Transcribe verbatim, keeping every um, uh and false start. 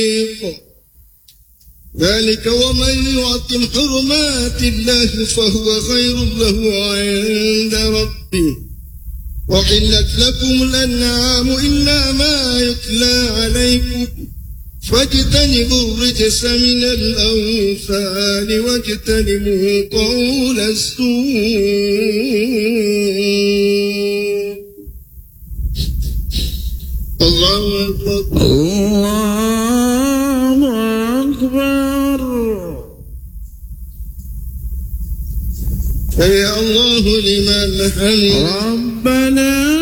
ذلك ومن يعظم حرمات الله فهو خير له عند ربه وحلت لكم الأنعام إلا ما يتلى عليكم فاجتنبوا الرجس من الأوثان واجتنبوا قول السوء. الله أكبر الله أكبر. يا الله لمن حمد ربنا